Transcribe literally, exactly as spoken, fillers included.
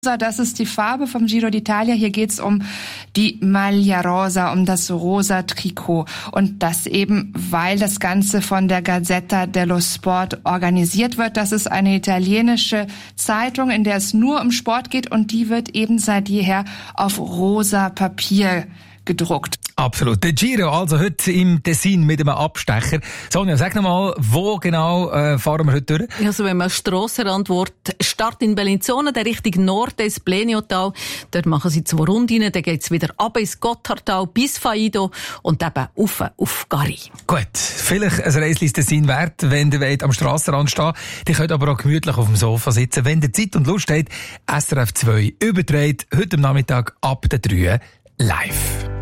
Das ist die Farbe vom Giro d'Italia. Hier geht's um die Maglia Rosa, um das rosa Trikot. Und das eben, weil das Ganze von der Gazzetta dello Sport organisiert wird. Das ist eine italienische Zeitung, in der es nur um Sport geht. Und die wird eben seit jeher auf rosa Papier gedruckt. Absolut. Der Giro, also heute im Tessin mit einem Abstecher. Sonja, sag noch mal, wo genau äh, fahren wir heute durch? Also wenn man Strassenrand wird, Start in Bellinzona, der Richtung Norden ins Bleniotal. Dort machen sie zwei Rundinnen, dann geht's wieder ab ins Gotthardtal bis Faido und eben rauf auf Gari. Gut, vielleicht ein Reisli ins Tessin wert, wenn ihr wollt, am Strassenrand stehen. Ihr könnt aber auch gemütlich auf dem Sofa sitzen. Wenn ihr Zeit und Lust habt, S R F zwei überträgt heute am Nachmittag ab der drei live.